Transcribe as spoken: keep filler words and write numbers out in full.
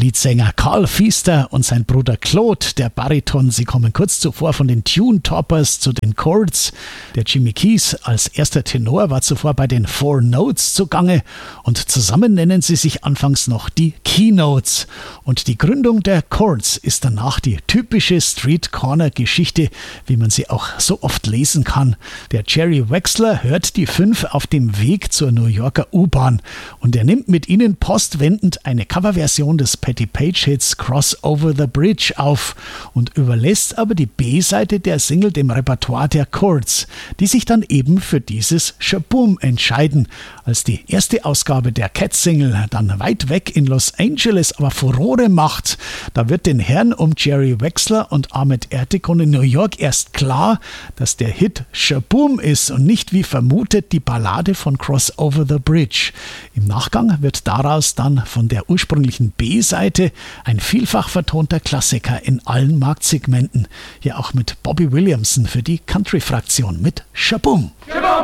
Leadsänger Carl Feaster und sein Bruder Claude, der Bariton, sie kommen kurz zuvor von den Tune Toppers zu den Chords. Der Jimmy Keys als erster Tenor war zuvor bei den Four Notes zugange und zusammen nennen sie sich anfangs noch die Keynotes. Und die Gründung der Chords ist danach die typische Street-Corner-Geschichte, wie man sie auch so oft lesen kann. Der Jerry Wexler hört die fünf auf dem Weg zur New Yorker U-Bahn und er nimmt mit ihnen postwendend eine Coverversion des Patti Page-Hits Cross Over the Bridge auf und überlässt aber die B-Seite der Single dem Repertoire der Chords, die sich dann eben für dieses Shaboom entscheiden. Als die erste Ausgabe der Cat-Single dann weit weg in Los Angeles aber Furore macht, da wird den Herren um Jerry Wexler und Ahmet Ertegun in New York erst klar, dass der Hit Shaboom ist und nicht wie vermutet die Ballade von Cross Over the Bridge. Im Nachgang wird daraus dann von der ursprünglichen B-Seite ein vielfach vertonter Klassiker in allen Marktsegmenten. Hier auch mit Bobby Williamson für die Country-Fraktion mit Shaboom.